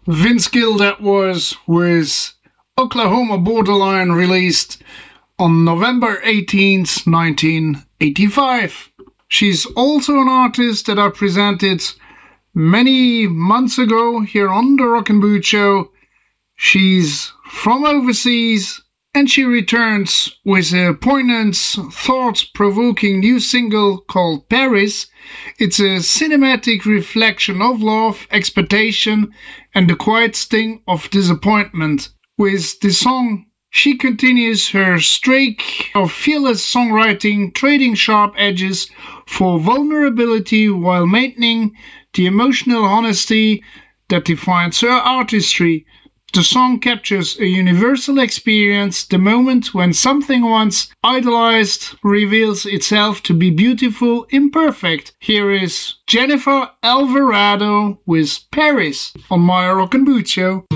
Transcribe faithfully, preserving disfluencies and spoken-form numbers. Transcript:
Vince Gill that was, with Oklahoma Borderline, released on November eighteenth, nineteen eighty-five. She's also an artist that I presented many months ago here on the Rock and Boot Show. She's from overseas and she returns with a poignant, thought-provoking new single called Paris. It's a cinematic reflection of love, expectation, and the quiet sting of disappointment. With this song, she continues her streak of fearless songwriting, trading sharp edges for vulnerability while maintaining the emotional honesty that defines her artistry. The song captures a universal experience, the moment when something once idolized reveals itself to be beautiful, imperfect. Here is Jennifer Alvarado with Paris on my Rock and Boot Show.